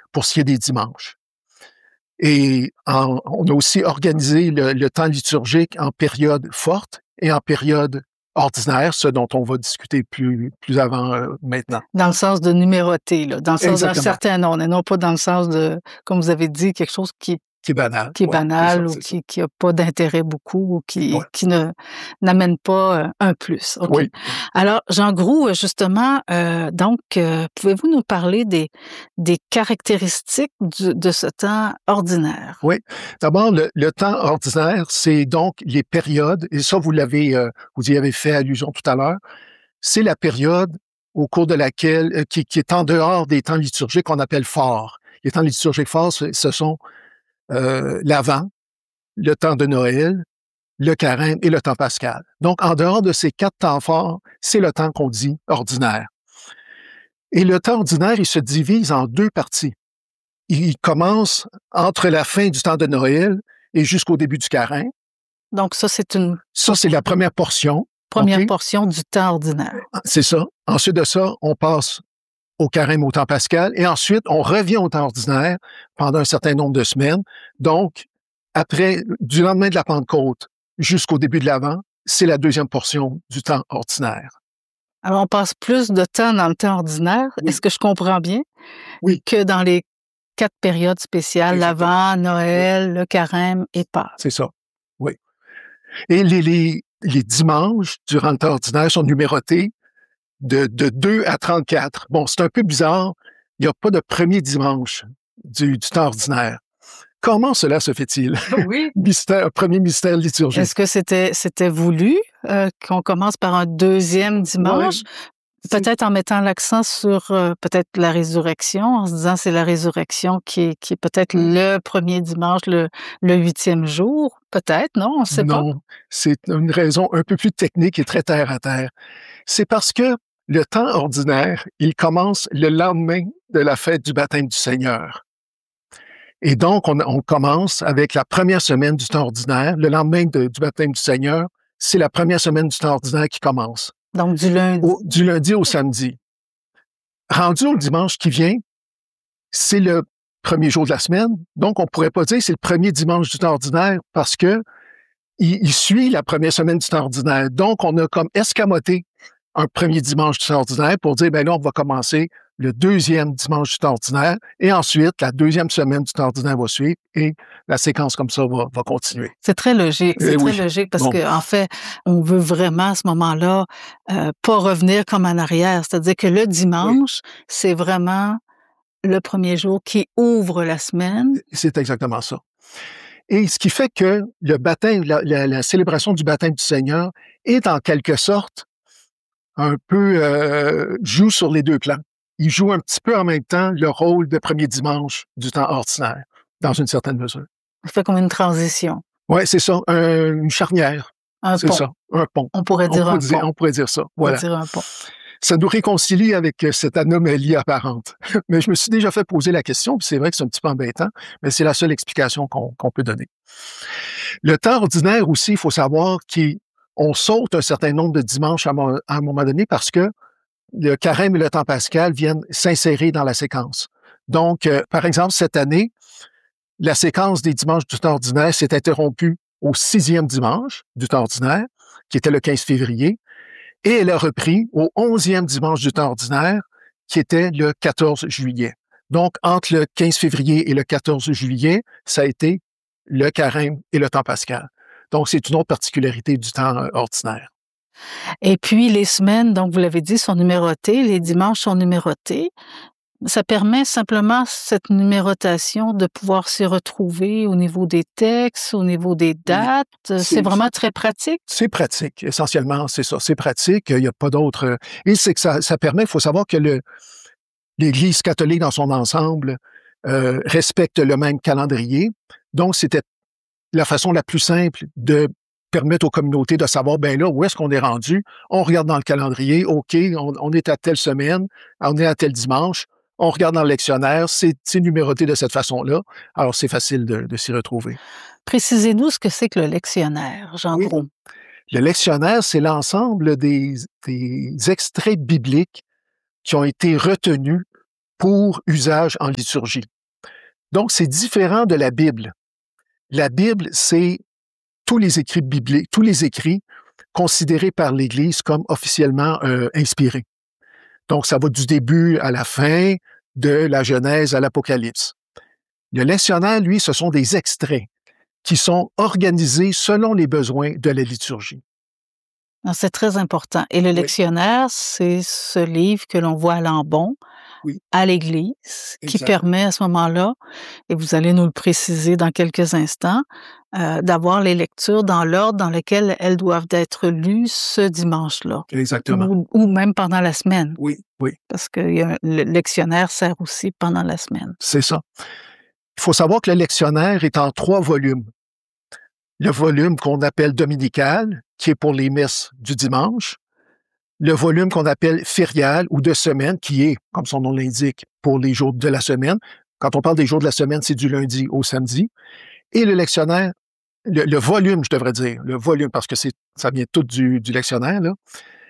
pour ce qui est des dimanches. Et on a aussi organisé le temps liturgique en période forte et en période ordinaire, ce dont on va discuter plus avant maintenant. Dans le sens de numéroter, là, dans le sens d'un Exactement. certain nombre, et non pas dans le sens de, comme vous avez dit, quelque chose qui est banal. Qui est banal ou qui n'a pas d'intérêt beaucoup ou qui n'amène pas un plus. Okay. Oui. Alors, Jean Groulx, justement, pouvez-vous nous parler des caractéristiques de ce temps ordinaire? Oui. D'abord, le temps ordinaire, c'est donc les périodes, et ça, vous y avez fait allusion tout à l'heure, c'est la période au cours de laquelle, qui est en dehors des temps liturgiques qu'on appelle forts. Les temps liturgiques forts, ce sont l'Avent, le temps de Noël, le Carême et le temps pascal. Donc, en dehors de ces 4 temps forts, c'est le temps qu'on dit ordinaire. Et le temps ordinaire, il se divise en 2 parties. Il commence entre la fin du temps de Noël et jusqu'au début du Carême. Donc, ça, c'est la première portion. Portion du temps ordinaire. C'est ça. Ensuite de ça, on passe au Carême, au temps pascal, et ensuite, on revient au temps ordinaire pendant un certain nombre de semaines. Donc, du lendemain de la Pentecôte jusqu'au début de l'Avent, c'est la deuxième portion du temps ordinaire. Alors, on passe plus de temps dans le temps ordinaire, oui. Est-ce que je comprends bien? Oui. Que dans les 4 périodes spéciales, l'Avent, Noël, le Carême et Pâques. C'est ça, oui. Et les dimanches durant le temps ordinaire sont numérotés de 2 à 34. Bon, c'est un peu bizarre. Il n'y a pas de premier dimanche du temps ordinaire. Comment cela se fait-il? Oui. Premier mystère liturgique. Est-ce que c'était voulu qu'on commence par un deuxième dimanche? Oui. Peut-être en mettant l'accent sur peut-être la résurrection, en se disant c'est la résurrection qui est peut-être le premier dimanche, le 8e jour. Peut-être, non? On ne sait pas. Non, c'est une raison un peu plus technique et très terre à terre. C'est parce que le temps ordinaire, il commence le lendemain de la fête du baptême du Seigneur. Et donc, on commence avec la première semaine du temps ordinaire. Le lendemain du baptême du Seigneur, c'est la première semaine du temps ordinaire qui commence. Donc, du lundi. Du lundi au samedi. Rendu au dimanche qui vient, c'est le premier jour de la semaine. Donc, on ne pourrait pas dire que c'est le premier dimanche du temps ordinaire parce que il suit la première semaine du temps ordinaire. Donc, on a comme escamoté un premier dimanche du temps ordinaire pour dire, ben là, on va commencer le deuxième dimanche du temps ordinaire et ensuite, la deuxième semaine du temps ordinaire va suivre et la séquence comme ça va continuer. C'est très logique. C'est très logique parce qu'en fait, on veut vraiment à ce moment-là pas revenir comme en arrière. C'est-à-dire que le dimanche, c'est vraiment le premier jour qui ouvre la semaine. C'est exactement ça. Et ce qui fait que le baptême, la célébration du baptême du Seigneur est en quelque sorte un peu joue sur les 2 plans. Il joue un petit peu en même temps le rôle de premier dimanche du temps ordinaire, dans une certaine mesure. Ça fait comme une transition. Oui, c'est ça, une charnière. Un pont. C'est ça, un pont. On pourrait dire un pont. On pourrait dire ça, voilà. On pourrait dire un pont. Ça nous réconcilie avec cette anomalie apparente. Mais je me suis déjà fait poser la question, puis c'est vrai que c'est un petit peu embêtant, mais c'est la seule explication qu'on peut donner. Le temps ordinaire aussi, il faut savoir qu'on saute un certain nombre de dimanches à un moment donné parce que le Carême et le temps pascal viennent s'insérer dans la séquence. Donc, par exemple, cette année, la séquence des dimanches du temps ordinaire s'est interrompue au 6e dimanche du temps ordinaire, qui était le 15 février, et elle a repris au 11e dimanche du temps ordinaire, qui était le 14 juillet. Donc, entre le 15 février et le 14 juillet, ça a été le Carême et le temps pascal. Donc, c'est une autre particularité du temps ordinaire. Et puis, les semaines, donc vous l'avez dit, sont numérotées, les dimanches sont numérotés. Ça permet simplement, cette numérotation, de pouvoir s'y retrouver au niveau des textes, au niveau des dates. C'est vraiment très pratique? C'est pratique, essentiellement, c'est ça. C'est pratique, il n'y a pas d'autre... Et c'est que ça permet, il faut savoir que l'Église catholique dans son ensemble respecte le même calendrier. Donc, c'était la façon la plus simple de permettre aux communautés de savoir, ben là, où est-ce qu'on est rendu? On regarde dans le calendrier, OK, on est à telle semaine, on est à tel dimanche, on regarde dans le lectionnaire, c'est numéroté de cette façon-là, alors c'est facile de s'y retrouver. Précisez-nous ce que c'est que le lectionnaire, Jean Groulx. Le lectionnaire, c'est l'ensemble des extraits bibliques qui ont été retenus pour usage en liturgie. Donc, c'est différent de la Bible. La Bible, c'est tous les écrits bibliques, tous les écrits considérés par l'Église comme officiellement inspirés. Donc, ça va du début à la fin, de la Genèse à l'Apocalypse. Le lectionnaire, lui, ce sont des extraits qui sont organisés selon les besoins de la liturgie. C'est très important. Et le lectionnaire, c'est ce livre que l'on voit à l'ambon, à l'Église, qui permet à ce moment-là, et vous allez nous le préciser dans quelques instants, d'avoir les lectures dans l'ordre dans lequel elles doivent être lues ce dimanche-là. Exactement. Ou même pendant la semaine. Oui. Parce que le lectionnaire sert aussi pendant la semaine. C'est ça. Il faut savoir que le lectionnaire est en 3 volumes. Le volume qu'on appelle dominical, qui est pour les messes du dimanche. Le volume qu'on appelle férial ou de semaine, qui est, comme son nom l'indique, pour les jours de la semaine. Quand on parle des jours de la semaine, c'est du lundi au samedi. Et le lectionnaire, le volume, je devrais dire, le volume, parce que ça vient tout du lectionnaire, là.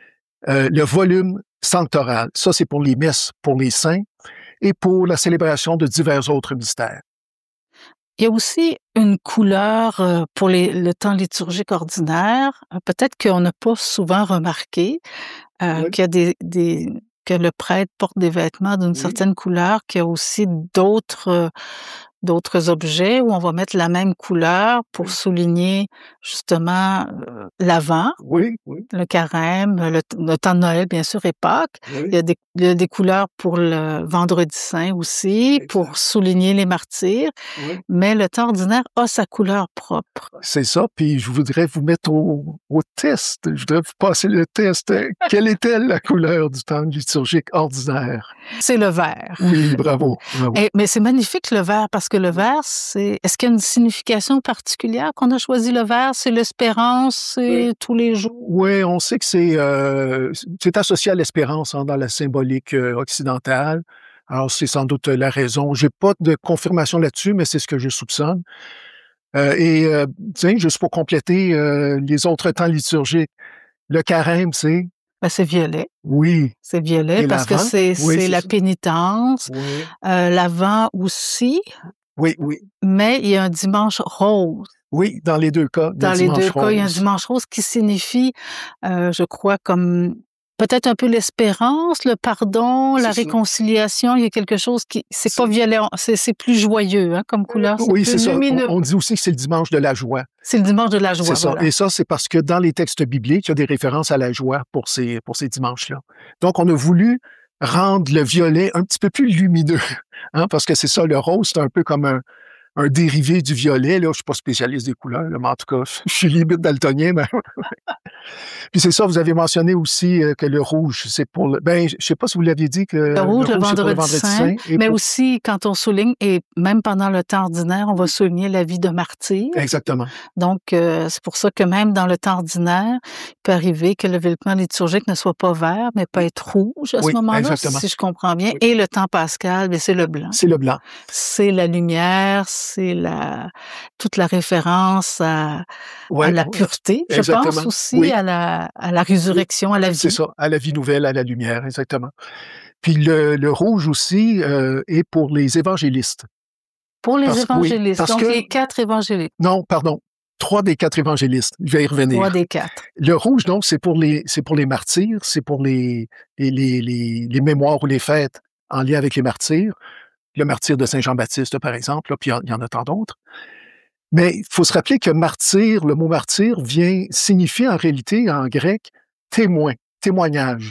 Le volume sanctoral, ça c'est pour les messes, pour les saints et pour la célébration de divers autres mystères. Il y a aussi une couleur pour le temps liturgique ordinaire, peut-être qu'on n'a pas souvent remarqué, qu'il y a que le prêtre porte des vêtements d'une certaine couleur, qu'il y a aussi d'autres objets où on va mettre la même couleur pour souligner justement l'Avent, le carême, le temps de Noël, bien sûr, et Pâques. Il y a des couleurs pour le Vendredi Saint aussi, pour souligner les martyrs, mais le temps ordinaire a sa couleur propre. C'est ça, puis je voudrais vous mettre au test. Je voudrais vous passer le test. Quelle était la couleur du temps liturgique ordinaire? C'est le vert. Oui, bravo. Mais c'est magnifique le vert, parce que le vert, est-ce qu'il y a une signification particulière qu'on a choisi le vert? C'est l'espérance, c'est tous les jours? Oui, on sait que c'est associé à l'espérance dans la symbolique occidentale. Alors, c'est sans doute la raison. J'ai pas de confirmation là-dessus, mais c'est ce que je soupçonne. Tiens, juste pour compléter les autres temps liturgiques, le carême, c'est? C'est violet. Oui. C'est violet parce que c'est la pénitence. L'Avent aussi. Oui. Mais il y a un dimanche rose. Oui, dans les 2 cas. Dans les 2 cas, il y a un dimanche rose qui signifie, je crois, comme peut-être un peu l'espérance, le pardon, la réconciliation. Il y a quelque chose qui, c'est pas violent, c'est plus joyeux, hein, comme couleur. Oui, c'est ça. On dit aussi que c'est le dimanche de la joie. C'est le dimanche de la joie. C'est ça. Voilà. Et ça, c'est parce que dans les textes bibliques, il y a des références à la joie pour ces dimanches-là. Donc, on a voulu rendre le violet un petit peu plus lumineux, hein, parce que c'est ça, le rose, c'est un peu comme un dérivé du violet. Là, je suis pas spécialiste des couleurs, là, mais en tout cas, je suis limite daltonien. Mais... Puis c'est ça, vous avez mentionné aussi que le rouge, c'est pour le... je sais pas si vous l'aviez dit que le rouge, le vendredi saint, mais pour... aussi quand on souligne, et même pendant le temps ordinaire, on va souligner la vie de martyr. Exactement. Donc, c'est pour ça que même dans le temps ordinaire, il peut arriver que le vêtement liturgique ne soit pas vert, mais peut être rouge à ce moment-là, exactement. si je comprends bien. Et le temps pascal, c'est le blanc. C'est le blanc. C'est la lumière, c'est toute la référence à la pureté, je pense aussi, à la résurrection, à la vie. C'est ça, à la vie nouvelle, à la lumière, exactement. Puis le rouge aussi est pour les évangélistes. Pour les évangélistes, donc les 4 évangélistes. Non, pardon, 3 des 4 évangélistes. Je vais y revenir. 3 des 4. Le rouge, donc, c'est pour les martyrs, c'est pour les mémoires ou les fêtes en lien avec les martyrs. Le martyr de Saint Jean-Baptiste, par exemple, là, puis il y en a tant d'autres. Mais il faut se rappeler que martyr, le mot martyr vient signifier en réalité, en grec, témoin, témoignage.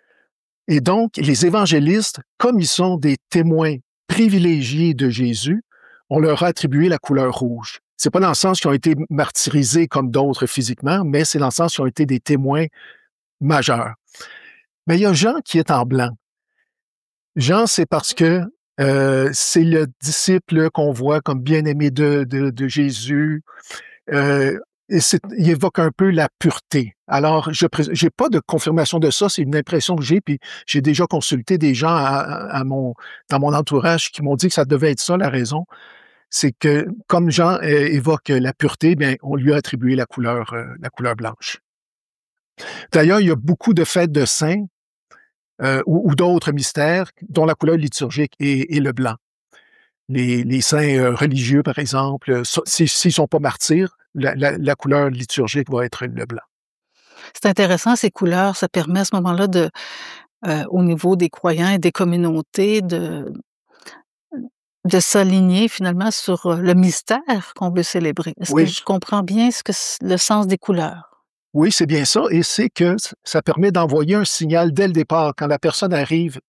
Et donc, les évangélistes, comme ils sont des témoins privilégiés de Jésus, on leur a attribué la couleur rouge. C'est pas dans le sens qu'ils ont été martyrisés comme d'autres physiquement, mais c'est dans le sens qu'ils ont été des témoins majeurs. Mais il y a Jean qui est en blanc. Jean, c'est parce que c'est le disciple qu'on voit comme bien-aimé de Jésus. Il évoque un peu la pureté. Alors, j'ai pas de confirmation de ça, c'est une impression que j'ai, puis j'ai déjà consulté des gens dans mon entourage qui m'ont dit que ça devait être ça la raison. C'est que, comme Jean évoque la pureté, bien, on lui a attribué la couleur blanche. D'ailleurs, il y a beaucoup de fêtes de saints ou d'autres mystères dont la couleur liturgique est le blanc. les saints religieux, par exemple, s'ils sont pas martyrs, la couleur liturgique va être le blanc. C'est intéressant ces couleurs, ça permet à ce moment-là au niveau des croyants et des communautés de s'aligner finalement sur, le mystère qu'on veut célébrer. Est-ce que Oui, je comprends bien le sens des couleurs? oui, c'est bien ça, et c'est que ça permet d'envoyer un signal dès le départ. Quand la personne arrive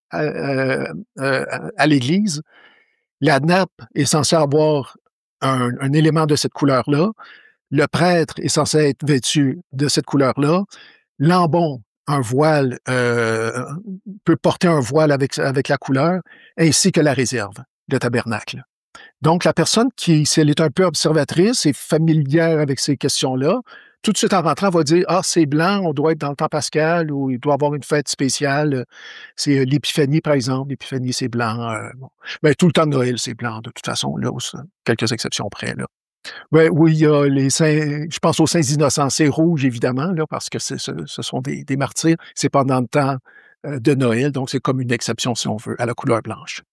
à l'église, la nappe est censée avoir un élément de cette couleur-là. Le prêtre est censé être vêtu de cette couleur-là. L'ambon, un voile, peut porter un voile avec la couleur, ainsi que la réserve, le tabernacle. Donc, la personne qui, si elle est un peu observatrice et familière avec ces questions-là, tout de suite en rentrant, va dire: «Ah, c'est blanc, on doit être dans le temps pascal ou il doit y avoir une fête spéciale». C'est l'Épiphanie, par exemple. L'Épiphanie, c'est blanc. Bon. Ben, tout le temps de Noël, c'est blanc, de toute façon, là, quelques exceptions près, là. Ben, oui, il y a les saints, je pense aux saints innocents, c'est rouge, évidemment, là, parce que ce sont des martyrs. C'est pendant le temps de Noël, donc c'est comme une exception, si on veut, à la couleur blanche.